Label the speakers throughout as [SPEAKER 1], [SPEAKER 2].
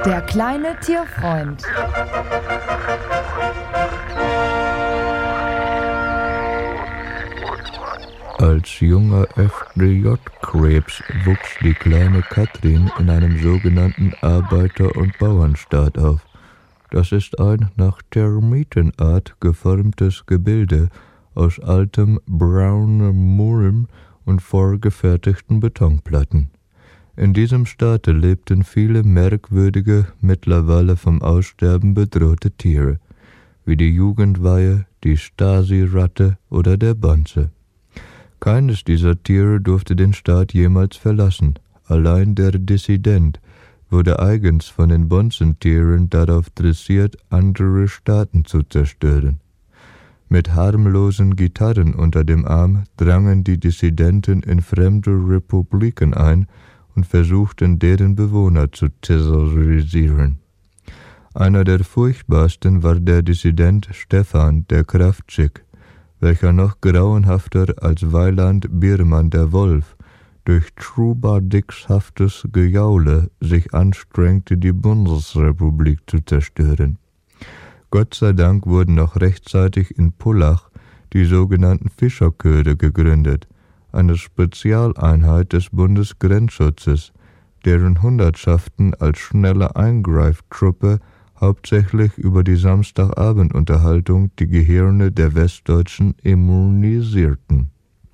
[SPEAKER 1] Der kleine Tierfreund.
[SPEAKER 2] Als junger FDJ-Krebs wuchs die kleine Katrin in einem sogenannten Arbeiter- und Bauernstaat auf. Das ist ein nach Termitenart geformtes Gebilde aus altem braunem Mulm und vorgefertigten Betonplatten. In diesem Staate lebten viele merkwürdige, mittlerweile vom Aussterben bedrohte Tiere, wie die Jugendweihe, die Stasi-Ratte oder der Bonze. Keines dieser Tiere durfte den Staat jemals verlassen. Allein der Dissident wurde eigens von den Bonzentieren darauf dressiert, andere Staaten zu zerstören. Mit harmlosen Gitarren unter dem Arm drangen die Dissidenten in fremde Republiken ein und versuchten, deren Bewohner zu terrorisieren. Einer der furchtbarsten war der Dissident Stefan der Kravtschik, welcher noch grauenhafter als Weiland Biermann der Wolf durch trubadixhaftes Gejaule sich anstrengte, die Bundesrepublik zu zerstören. Gott sei Dank wurden noch rechtzeitig in Pullach die sogenannten Fischerchöre gegründet, eine Spezialeinheit des Bundesgrenzschutzes, deren Hundertschaften als schnelle Eingreiftruppe hauptsächlich über die Samstagabendunterhaltung die Gehirne der Westdeutschen immunisierten.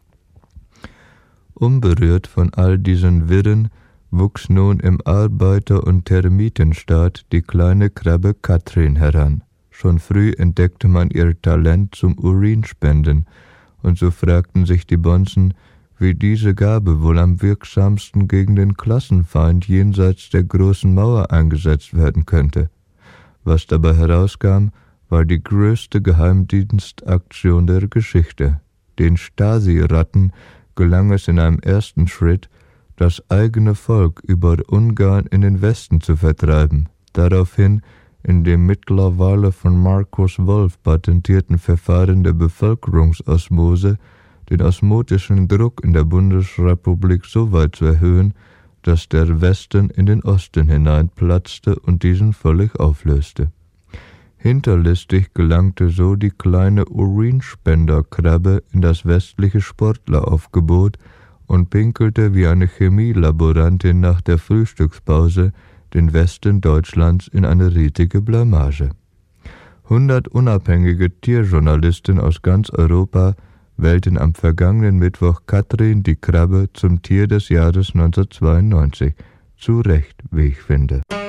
[SPEAKER 2] Unberührt von all diesen Wirren wuchs nun im Arbeiter- und Termitenstaat die kleine Krabbe Katrin heran. Schon früh entdeckte man ihr Talent zum Urinspenden, und so fragten sich die Bonzen, wie diese Gabe wohl am wirksamsten gegen den Klassenfeind jenseits der großen Mauer eingesetzt werden könnte. Was dabei herauskam, war die größte Geheimdienstaktion der Geschichte. Den Stasi-Ratten gelang es in einem ersten Schritt, das eigene Volk über Ungarn in den Westen zu vertreiben. Daraufhin, in dem mittlerweile von Markus Wolf patentierten Verfahren der Bevölkerungsosmose, den osmotischen Druck in der Bundesrepublik so weit zu erhöhen, dass der Westen in den Osten hineinplatzte und diesen völlig auflöste. Hinterlistig gelangte so die kleine Urinspenderkrabbe in das westliche Sportleraufgebot und pinkelte wie eine Chemielaborantin nach der Frühstückspause den Westen Deutschlands in eine riesige Blamage. 100 unabhängige Tierjournalisten aus ganz Europa wählten am vergangenen Mittwoch Katrin die Krabbe zum Tier des Jahres 1992. Zu Recht, wie ich finde.